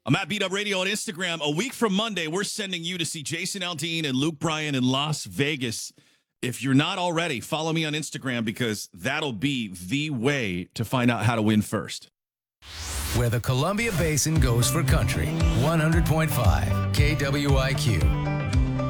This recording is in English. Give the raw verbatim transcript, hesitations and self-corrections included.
I'm at Beat Up Radio on Instagram. A week from Monday, we're sending you to see Jason Aldean and Luke Bryan in Las Vegas. If you're not already, follow me on Instagram because that'll be the way to find out how to win first. Where the Columbia Basin goes for country. one hundred point five K W I Q.